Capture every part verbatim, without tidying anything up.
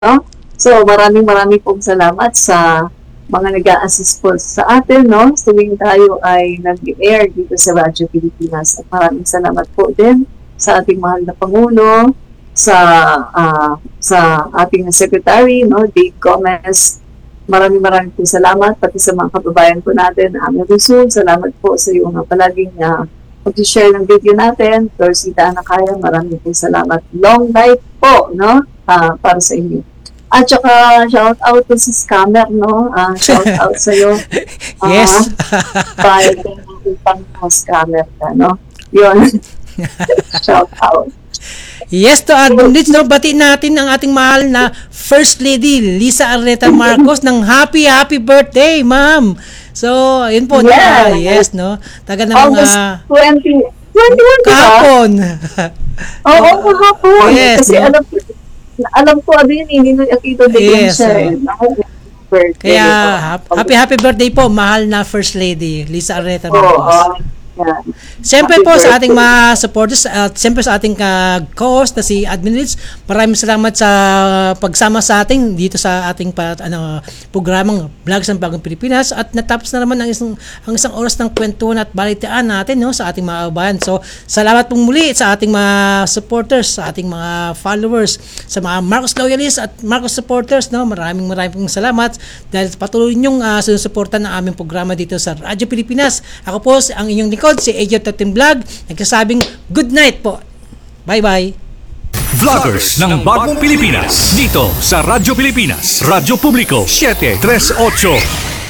no? So, maraming maraming pong salamat sa mga nag-a-assist po sa atin, no? Tuwing tayo ay nag-air dito sa Radyo Pilipinas. At maraming salamat po din sa ating mahal na Pangulo, sa uh, sa ating Secretary, no, Dave Gomez. Maraming maraming po salamat, pati sa mga kababayan po natin, Ami Rizul, salamat po sa iyong uh, palaging uh, pag-share ng video natin. Dorsita Anakaya, maraming po salamat. Long life po, no, uh, para sa inyo. At saka, shout out to si Scammer, no? Uh, shout out sa iyo. Uh, yes. Para kang utang mo, Scammer ka, no? Yun. Shout out. Yes, to Admin Rich, no? Bati natin ang ating mahal na First Lady, Lisa Arneta Marcos, ng happy, happy birthday, ma'am. So, yun po. Yeah. Na, yes, no? Taga ng August mga... twenty, twenty-one, kahapon. Oo, oh, kahapon. Yes, kasi no? alam ko, alam ko din, hindi na akito din Yes, siya. Birthday. Kaya, happy, happy birthday po, mahal na First Lady, Lisa Arneta Marcos. Oo, oh, yeah. Siyempre Happy po sa birthday. ating mga supporters at siyempre sa ating uh, co-host na si Admin Rich, maraming salamat sa pagsama sa ating dito sa ating pa, ano, programang Vlogs ng Bagong Pilipinas, at natapos na naman ang isang, ang isang oras ng kwentuhan at balitian natin, no, sa ating mga kababayan. So salamat pong muli sa ating mga supporters, sa ating mga followers, sa mga Marcos loyalists at Marcos supporters, no, maraming maraming pong salamat dahil patuloy niyong uh, sinusuportan ng aming programa dito sa Radyo Pilipinas. Ako po ang inyong lingkod, si A J Team Vlog, nagsasabing good night po. Bye-bye. Vloggers ng Bagong Pilipinas dito sa Radyo Pilipinas, Radyo Publiko seven three eight.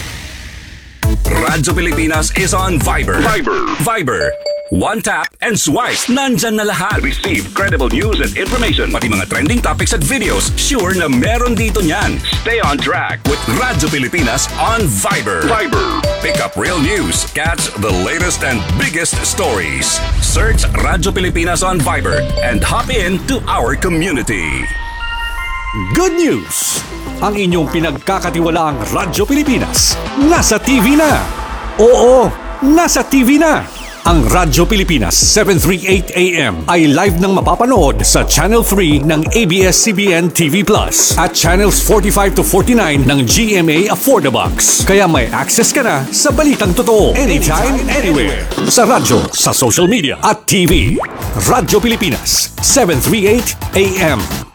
Radyo Pilipinas is on Viber. Viber. Viber. One tap and swipe. Nandyan na lahat. Receive credible news and information. Pati mga trending topics at videos. Sure na meron dito niyan. Stay on track with Radyo Pilipinas on Viber. Viber. Pick up real news. Catch the latest and biggest stories. Search Radyo Pilipinas on Viber and hop in to our community. Good news! Ang inyong pinagkakatiwalaang Radyo Pilipinas nasa T V na. Oo, nasa T V na. Ang Radyo Pilipinas seven thirty-eight A M ay live nang mapapanood sa Channel three ng A B S C B N T V Plus at Channels forty-five to forty-nine ng G M A Affordabox. Kaya may access ka na sa balitang totoo anytime, anywhere. Sa radyo, sa social media at T V. Radyo Pilipinas seven thirty-eight A M.